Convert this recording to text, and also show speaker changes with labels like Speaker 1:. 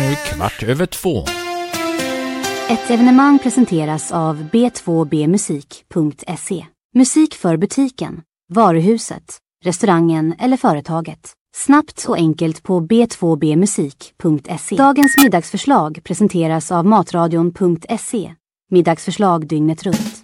Speaker 1: nu 2:15.
Speaker 2: Ett evenemang presenteras av b2bmusik.se. Musik för butiken, varuhuset, restaurangen eller företaget. Snabbt och enkelt på b2bmusik.se. Dagens middagsförslag presenteras av matradion.se. Middagsförslag dygnet runt.